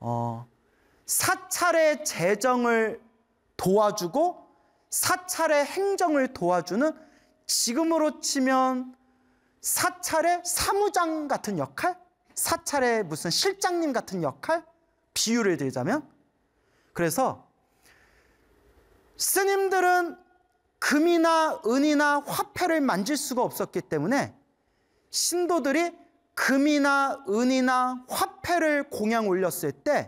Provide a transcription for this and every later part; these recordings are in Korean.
사찰의 재정을 도와주고 사찰의 행정을 도와주는, 지금으로 치면 사찰의 사무장 같은 역할, 사찰의 무슨 실장님 같은 역할, 비유를 들자면. 그래서 스님들은 금이나 은이나 화폐를 만질 수가 없었기 때문에 신도들이 금이나 은이나 화폐를 공양 올렸을 때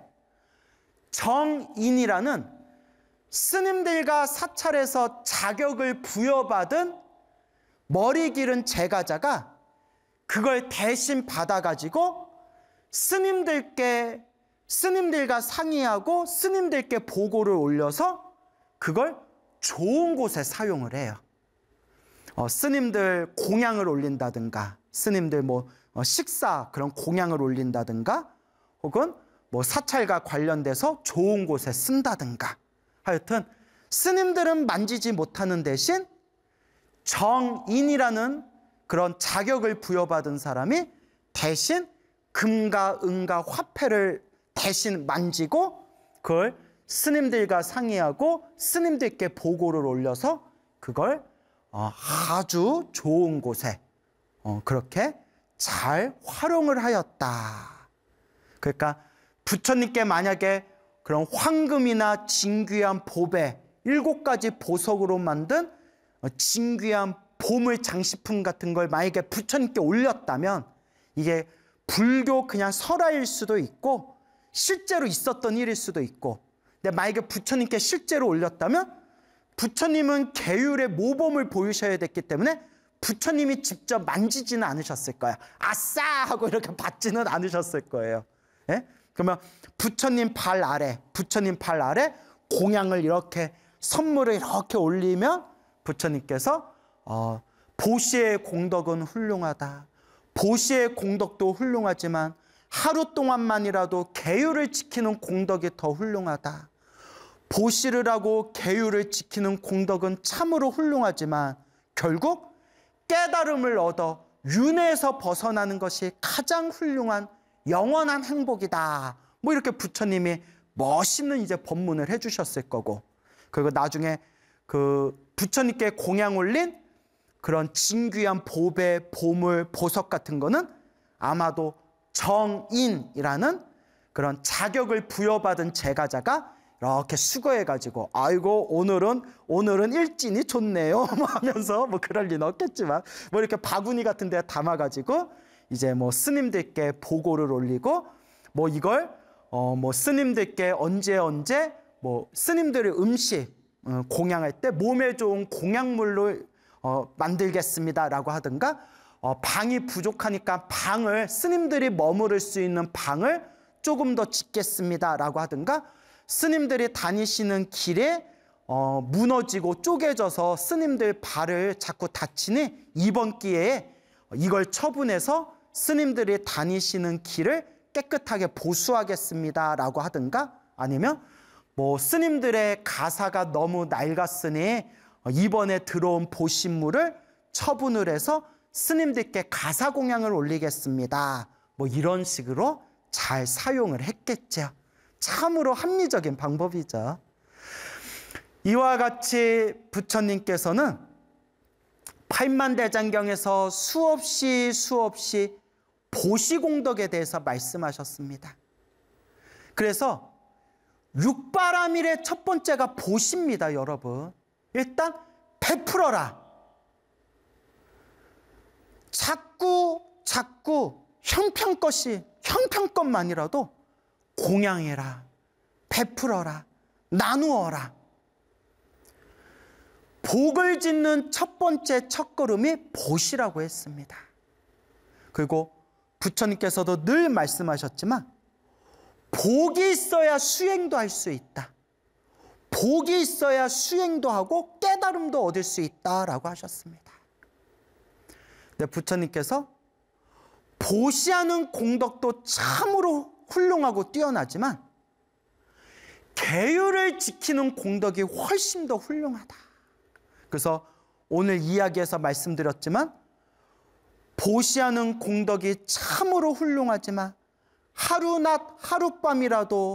정인이라는 스님들과 사찰에서 자격을 부여받은 머리 기른 제가자가 그걸 대신 받아가지고 스님들과 상의하고 스님들께 보고를 올려서 그걸 좋은 곳에 사용을 해요. 스님들 공양을 올린다든가, 스님들 식사 그런 공양을 올린다든가, 혹은 사찰과 관련돼서 좋은 곳에 쓴다든가, 하여튼 스님들은 만지지 못하는 대신 정인이라는 그런 자격을 부여받은 사람이 대신 금과 은과 화폐를 대신 만지고 그걸 스님들과 상의하고 스님들께 보고를 올려서 그걸 아주 좋은 곳에 그렇게 잘 활용을 하였다. 그러니까 부처님께 만약에 그런 황금이나 진귀한 보배, 7가지 보석으로 만든 진귀한 보물 장식품 같은 걸 만약에 부처님께 올렸다면 이게 불교 그냥 설화일 수도 있고 실제로 있었던 일일 수도 있고, 근데 만약에 부처님께 실제로 올렸다면 부처님은 계율의 모범을 보이셔야 됐기 때문에 부처님이 직접 만지지는 않으셨을 거야. 아싸 하고 이렇게 받지는 않으셨을 거예요. 예? 그러면 부처님 발 아래 공양을 이렇게, 선물을 이렇게 올리면 부처님께서 보시의 공덕은 훌륭하다. 보시의 공덕도 훌륭하지만 하루 동안만이라도 계율을 지키는 공덕이 더 훌륭하다. 보시를 하고 계율을 지키는 공덕은 참으로 훌륭하지만 결국 깨달음을 얻어 윤회에서 벗어나는 것이 가장 훌륭한 영원한 행복이다. 이렇게 부처님이 멋있는 이제 법문을 해주셨을 거고, 그리고 나중에 그 부처님께 공양 올린 그런 진귀한 보배, 보물, 보석 같은 거는 아마도 정인이라는 그런 자격을 부여받은 제가자가 이렇게 수거해가지고, 아이고 오늘은 일진이 좋네요 하면서 그럴 리는 없겠지만 이렇게 바구니 같은 데 담아가지고 이제 스님들께 보고를 올리고, 이걸 스님들께 언제 스님들의 음식 공양할 때 몸에 좋은 공양물로 만들겠습니다라고 하든가, 방이 부족하니까 스님들이 머무를 수 있는 방을 조금 더 짓겠습니다라고 하든가, 스님들이 다니시는 길에 무너지고 쪼개져서 스님들 발을 자꾸 다치니 이번 기회에 이걸 처분해서 스님들이 다니시는 길을 깨끗하게 보수하겠습니다라고 하든가, 아니면 스님들의 가사가 너무 낡았으니 이번에 들어온 보신물을 처분을 해서 스님들께 가사 공양을 올리겠습니다. 이런 식으로 잘 사용을 했겠죠. 참으로 합리적인 방법이죠. 이와 같이 부처님께서는 팔만대장경에서 수없이 보시공덕에 대해서 말씀하셨습니다. 그래서 육바라밀의 첫 번째가 보시입니다, 여러분. 일단 베풀어라. 자꾸 형편것만이라도 공양해라, 베풀어라, 나누어라. 복을 짓는 첫 번째 첫걸음이 보시라고 했습니다. 그리고 부처님께서도 늘 말씀하셨지만 복이 있어야 수행도 할 수 있다. 복이 있어야 수행도 하고 깨달음도 얻을 수 있다라고 하셨습니다. 근데 부처님께서 보시하는 공덕도 참으로 훌륭하고 뛰어나지만 계율을 지키는 공덕이 훨씬 더 훌륭하다. 그래서 오늘 이야기에서 말씀드렸지만 보시하는 공덕이 참으로 훌륭하지만 하루낮 하룻밤이라도